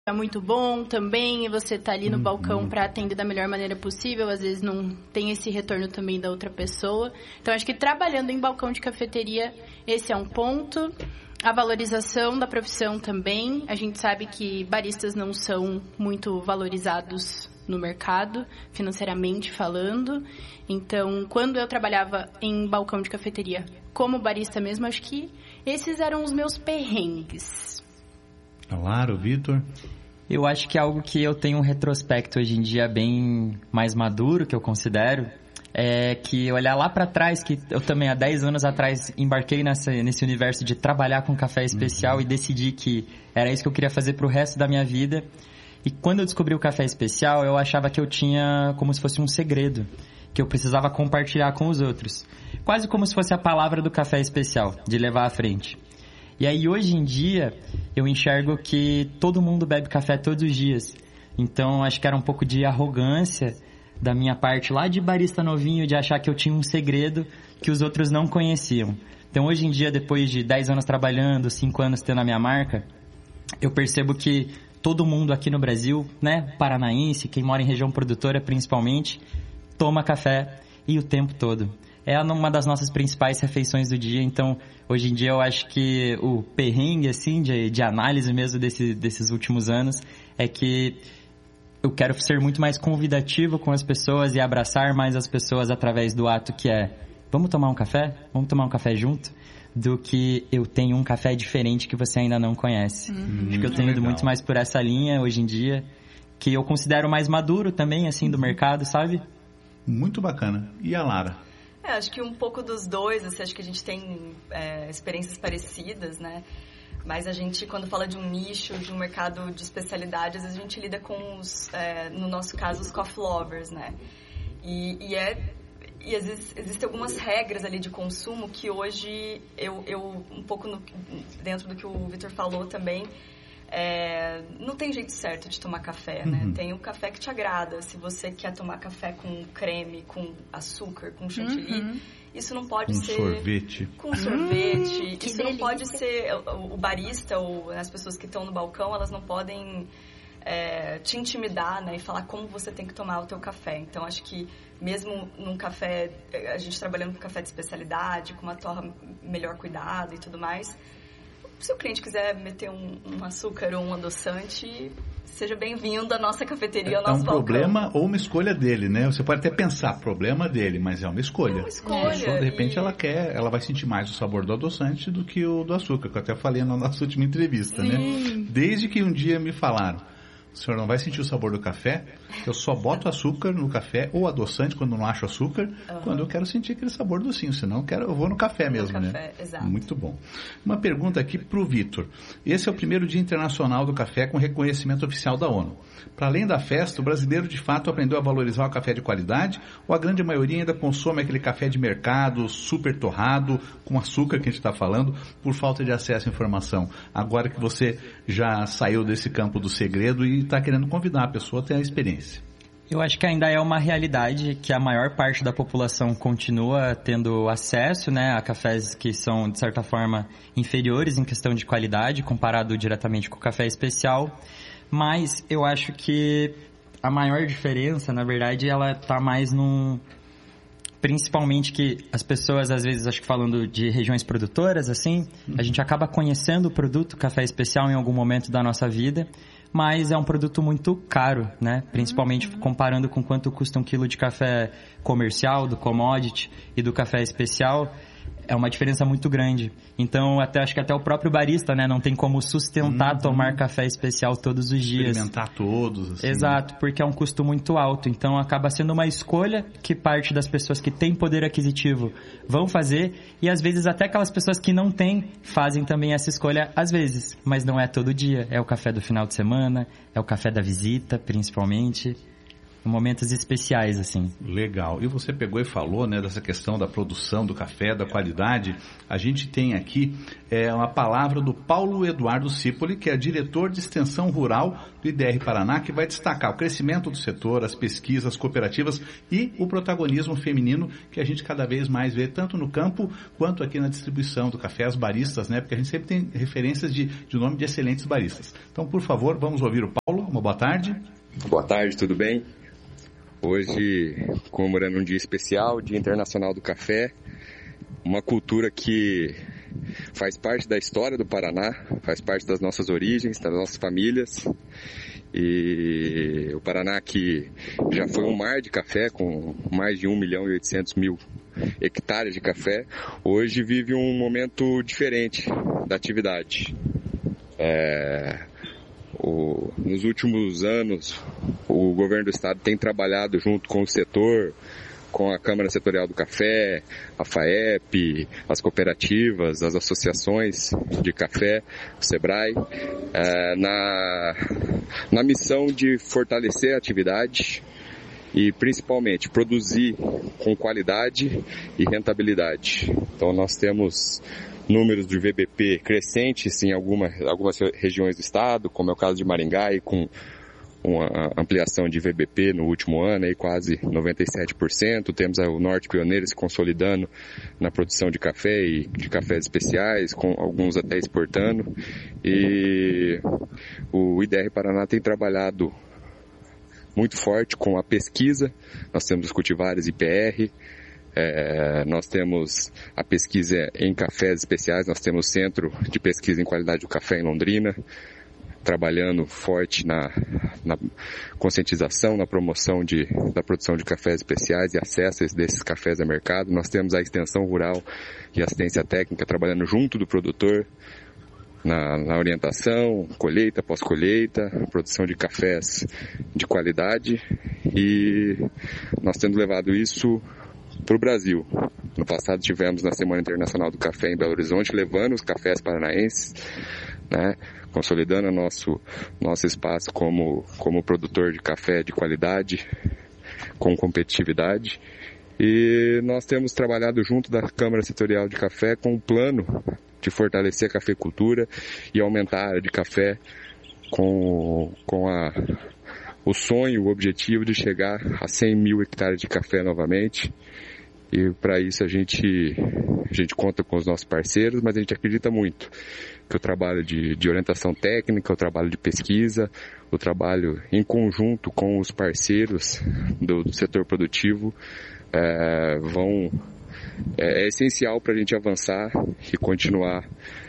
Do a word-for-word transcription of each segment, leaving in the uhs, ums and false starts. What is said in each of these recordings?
é muito bom também, e você tá ali no uhum. balcão para atender da melhor maneira possível, às vezes não tem esse retorno também da outra pessoa. Então, acho que trabalhando em balcão de cafeteria, esse é um ponto. A valorização da profissão também. A gente sabe que baristas não são muito valorizados no mercado, financeiramente falando. Então, quando eu trabalhava em balcão de cafeteria como barista mesmo, acho que esses eram os meus perrengues. Claro, Vitor. Eu acho que é algo que eu tenho um retrospecto hoje em dia bem mais maduro, que eu considero, é que olhar lá para trás, que eu também há dez anos atrás embarquei nessa, nesse universo de trabalhar com café especial uhum. e decidi que era isso que eu queria fazer pro resto da minha vida. E quando eu descobri o café especial, eu achava que eu tinha como se fosse um segredo, que eu precisava compartilhar com os outros. Quase como se fosse a palavra do café especial, de levar à frente. E aí, hoje em dia, eu enxergo que todo mundo bebe café todos os dias. Então, acho que era um pouco de arrogância da minha parte lá de barista novinho, de achar que eu tinha um segredo que os outros não conheciam. Então, hoje em dia, depois de dez anos trabalhando, cinco anos tendo a minha marca, eu percebo que todo mundo aqui no Brasil, né, paranaense, quem mora em região produtora principalmente, toma café e o tempo todo. É uma das nossas principais refeições do dia, então hoje em dia eu acho que o perrengue assim, de, de análise mesmo desse, desses últimos anos é que eu quero ser muito mais convidativo com as pessoas e abraçar mais as pessoas através do ato que é vamos tomar um café? Vamos tomar um café junto? Do que eu tenho um café diferente que você ainda não conhece. Uhum. Acho que eu tenho ido muito mais por essa linha hoje em dia, que eu considero mais maduro também assim do mercado, sabe? Muito bacana. E a Lara? É, acho que um pouco dos dois, assim, acho que a gente tem é, experiências parecidas, né? Mas a gente, quando fala de um nicho, de um mercado de especialidades, a gente lida com os, é, no nosso caso, os coffee lovers, né? E, e, é, e às vezes existem algumas regras ali de consumo que hoje, eu, eu um pouco no, dentro do que o Vitor falou também, É, não tem jeito certo de tomar café, né? Uhum. Tem um café que te agrada. Se você quer tomar café com creme, com açúcar, com chantilly, uhum. isso não pode com ser... sorvete. Com sorvete. Hum, isso delícia. não pode ser... O, o barista ou as pessoas que estão no balcão, elas não podem é, te intimidar, né? E falar como você tem que tomar o teu café. Então, acho que mesmo num café... A gente trabalhando com café de especialidade, com uma torra melhor cuidada e tudo mais... Se o cliente quiser meter um, um açúcar ou um adoçante, seja bem-vindo à nossa cafeteria, ao é nosso um balcão. Problema ou uma escolha dele, né? Você pode até pensar, problema dele, mas é uma escolha. É uma escolha. A pessoa, de repente, e... ela quer, ela vai sentir mais o sabor do adoçante do que o do açúcar, que eu até falei na nossa última entrevista, né? Desde que um dia me falaram, o senhor não vai sentir o sabor do café, eu só boto açúcar no café ou adoçante quando não acho açúcar, uhum. quando eu quero sentir aquele sabor docinho, senão eu, quero, eu vou no café no mesmo, café, né? Exato. Muito bom. Uma pergunta aqui para o Vitor. Esse é o primeiro Dia Internacional do Café com reconhecimento oficial da ONU. Para além da festa, o brasileiro de fato aprendeu a valorizar o café de qualidade ou a grande maioria ainda consome aquele café de mercado, super torrado, com açúcar que a gente está falando, por falta de acesso à informação? Agora que você já saiu desse campo do segredo e está querendo convidar a pessoa a ter a experiência. Eu acho que ainda é uma realidade que a maior parte da população continua tendo acesso, né, a cafés que são, de certa forma, inferiores em questão de qualidade, comparado diretamente com o café especial. Mas eu acho que a maior diferença, na verdade, ela está mais num... Principalmente que as pessoas, às vezes, acho que falando de regiões produtoras, assim, a gente acaba conhecendo o produto café especial em algum momento da nossa vida, mas é um produto muito caro, né? Principalmente uhum. comparando com quanto custa um quilo de café comercial, do commodity e do café especial, é uma diferença muito grande. Então, até, acho que até o próprio barista, né, não tem como sustentar uhum. tomar café especial todos os dias. Experimentar todos, assim. Exato, porque é um custo muito alto. Então, acaba sendo uma escolha que parte das pessoas que têm poder aquisitivo vão fazer, e às vezes até aquelas pessoas que não têm fazem também essa escolha às vezes, mas não é todo dia. É o café do final de semana, é o café da visita, principalmente. momentos especiais, assim. Legal. E você pegou e falou, né, dessa questão da produção do café, da qualidade. A gente tem aqui é, uma palavra do Paulo Eduardo Cipoli, que é diretor de extensão rural do I D R Paraná, que vai destacar o crescimento do setor, as pesquisas, as cooperativas e o protagonismo feminino que a gente cada vez mais vê, tanto no campo quanto aqui na distribuição do café, as baristas, né, porque a gente sempre tem referências de, de nome de excelentes baristas. Então, por favor, vamos ouvir o Paulo. Uma boa tarde. Boa tarde, tudo bem? Hoje, comemorando um dia especial, Dia Internacional do Café, uma cultura que faz parte da história do Paraná, faz parte das nossas origens, das nossas famílias. E o Paraná, que já foi um mar de café, com mais de um milhão e oitocentos mil hectares de café, hoje vive um momento diferente da atividade. É... O, nos últimos anos, o governo do estado tem trabalhado junto com o setor, com a Câmara Setorial do Café, a FAEP, as cooperativas, as associações de café, o SEBRAE, é, na, na missão de fortalecer a atividade e, principalmente, produzir com qualidade e rentabilidade. Então, nós temos números de V B P crescentes em alguma, algumas regiões do estado, como é o caso de Maringá, e com uma ampliação de V B P no último ano, aí quase noventa e sete por cento. Temos o Norte Pioneiro se consolidando na produção de café e de cafés especiais, com alguns até exportando. E o I D R Paraná tem trabalhado muito forte com a pesquisa. Nós temos os cultivares I P R, É, nós temos a pesquisa em cafés especiais, nós temos o Centro de Pesquisa em Qualidade do Café em Londrina, trabalhando forte na, na conscientização, na promoção de, da produção de cafés especiais e acesso desses cafés ao mercado. Nós temos a extensão rural e assistência técnica trabalhando junto do produtor na, na orientação, colheita, pós-colheita, produção de cafés de qualidade, e nós temos levado isso para o Brasil. No passado tivemos na Semana Internacional do Café em Belo Horizonte, levando os cafés paranaenses, né, consolidando nosso, nosso espaço como, como produtor de café de qualidade, com competitividade. E nós temos trabalhado junto da Câmara Setorial de Café com um plano de fortalecer a cafeicultura e aumentar a área de café com, com a, o sonho, o objetivo de chegar a cem mil hectares de café novamente. E para isso a gente, a gente conta com os nossos parceiros, mas a gente acredita muito que o trabalho de, de orientação técnica, o trabalho de pesquisa, o trabalho em conjunto com os parceiros do, do setor produtivo é, vão, é, é essencial para a gente avançar e continuar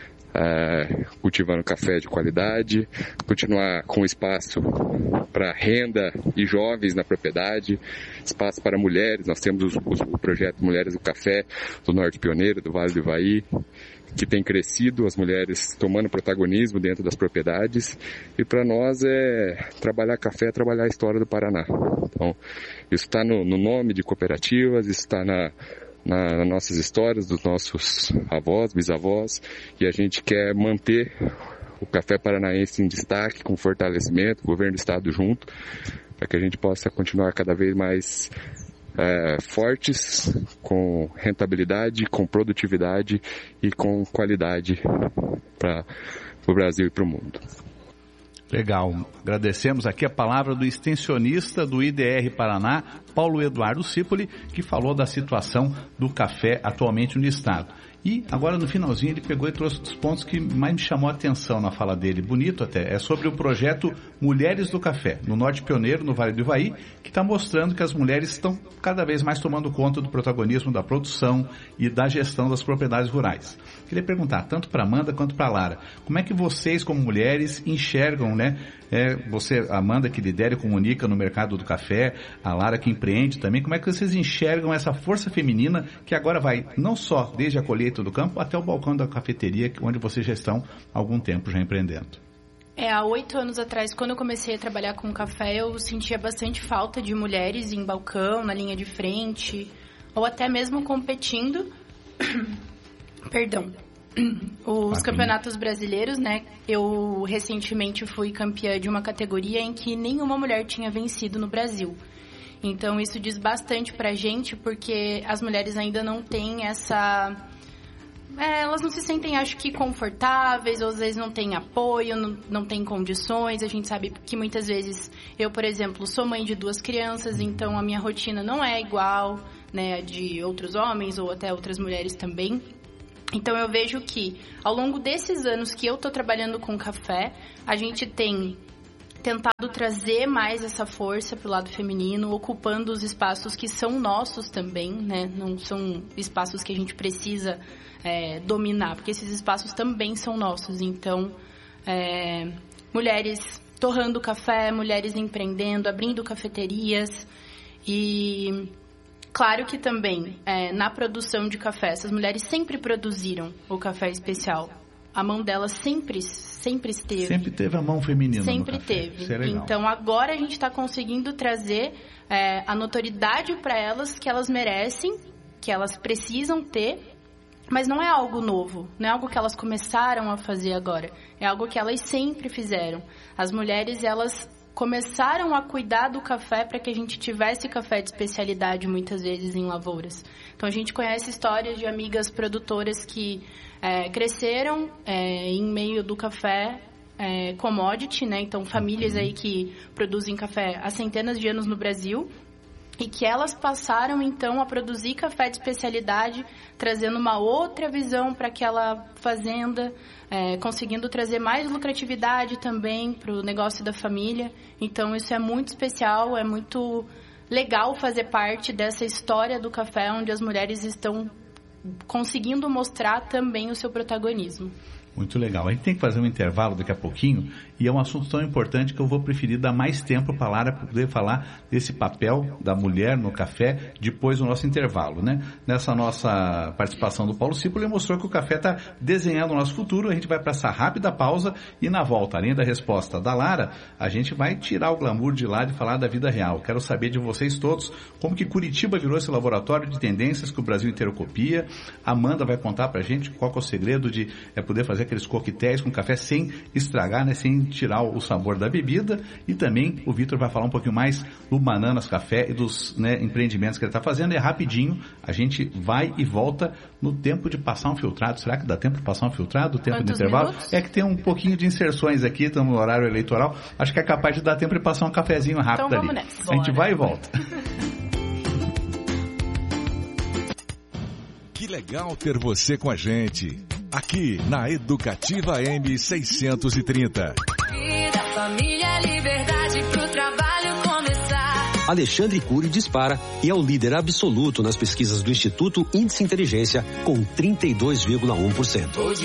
é, cultivando café de qualidade, continuar com espaço para renda e jovens na propriedade, espaço para mulheres. Nós temos os, os, o projeto Mulheres do Café do Norte Pioneiro, do Vale do Ivaí, que tem crescido, as mulheres tomando protagonismo dentro das propriedades. E para nós é trabalhar café, é trabalhar a história do Paraná. Então, isso está no, no nome de cooperativas, isso está na, na, nas nossas histórias dos nossos avós, bisavós, e a gente quer manter o café paranaense em destaque, com fortalecimento, governo do estado junto, para que a gente possa continuar cada vez mais é, fortes, com rentabilidade, com produtividade e com qualidade para o Brasil e para o mundo. Legal. Agradecemos aqui a palavra do extensionista do I D R Paraná, Paulo Eduardo Cipoli, que falou da situação do café atualmente no estado. E agora no finalzinho ele pegou e trouxe os pontos que mais me chamou a atenção na fala dele, bonito até, é sobre o projeto Mulheres do Café, no Norte Pioneiro, no Vale do Ivaí, que está mostrando que as mulheres estão cada vez mais tomando conta do protagonismo da produção e da gestão das propriedades rurais. Queria perguntar, tanto para Amanda quanto para Lara, como é que vocês como mulheres enxergam, né? É, você, Amanda, que lidera e comunica no mercado do café, a Lara que empreende também, como é que vocês enxergam essa força feminina que agora vai não só desde a colheita do campo até o balcão da cafeteria, onde vocês já estão há algum tempo já empreendendo? É, há oito anos atrás, quando eu comecei a trabalhar com café, eu sentia bastante falta de mulheres em balcão, na linha de frente, ou até mesmo competindo. Perdão. Os ah, campeonatos brasileiros, né? Eu recentemente fui campeã de uma categoria em que nenhuma mulher tinha vencido no Brasil. Então, isso diz bastante pra gente, porque as mulheres ainda não têm essa... É, elas não se sentem, acho que, confortáveis, ou às vezes não têm apoio, não, não têm condições. A gente sabe que muitas vezes, eu, por exemplo, sou mãe de duas crianças, então a minha rotina não é igual, né, a de outros homens ou até outras mulheres também. Então eu vejo que, ao longo desses anos que eu tô trabalhando com café, a gente tem tentado trazer mais essa força pro lado feminino, ocupando os espaços que são nossos também, né? Não são espaços que a gente precisa é, dominar, porque esses espaços também são nossos. Então, é, mulheres torrando café, mulheres empreendendo, abrindo cafeterias e... Claro que também, é, na produção de café, essas mulheres sempre produziram o café especial. A mão delas sempre, sempre esteve. Sempre teve a mão feminina Sempre no café. teve. Isso é legal. Então, agora a gente está conseguindo trazer é, a notoriedade para elas que elas merecem, que elas precisam ter, mas não é algo novo, não é algo que elas começaram a fazer agora. É algo que elas sempre fizeram. As mulheres, elas... começaram a cuidar do café para que a gente tivesse café de especialidade muitas vezes em lavouras. Então a gente conhece histórias de amigas produtoras que é, cresceram é, em meio do café é, commodity, né? Então famílias aí que produzem café há centenas de anos no Brasil e que elas passaram então a produzir café de especialidade, trazendo uma outra visão para aquela fazenda, é, conseguindo trazer mais lucratividade também para o negócio da família. Então isso é muito especial, é muito legal fazer parte dessa história do café, onde as mulheres estão conseguindo mostrar também o seu protagonismo. Muito legal. A gente tem que fazer um intervalo daqui a pouquinho e é um assunto tão importante que eu vou preferir dar mais tempo para a Lara poder falar desse papel da mulher no café depois do nosso intervalo, né? Nessa nossa participação do Paulo Cipolla, ele mostrou que o café está desenhando o nosso futuro. A gente vai para essa rápida pausa e na volta, além da resposta da Lara, a gente vai tirar o glamour de lá e falar da vida real. Quero saber de vocês todos como que Curitiba virou esse laboratório de tendências que o Brasil inteiro copia. A Amanda vai contar para a gente qual que é o segredo de é, poder fazer aqueles coquetéis com café sem estragar, né, sem tirar o sabor da bebida. E também o Vitor vai falar um pouquinho mais do Bananas Café e dos, né, empreendimentos que ele está fazendo. É rapidinho, a gente vai e volta no tempo de passar um filtrado. Será que dá tempo de passar um filtrado? O tempo Quantos de intervalo? minutos? É que tem um pouquinho de inserções aqui, estamos no horário eleitoral. Acho que é capaz de dar tempo de passar um cafezinho rápido então, vamos ali. nessa. A gente vai e volta. Que legal ter você com a gente. Aqui na Educativa M seiscentos e trinta. Vida, família, liberdade pro trabalho começar. Alexandre Cury dispara e é o líder absoluto nas pesquisas do Instituto Índice Inteligência com trinta e dois vírgula um por cento.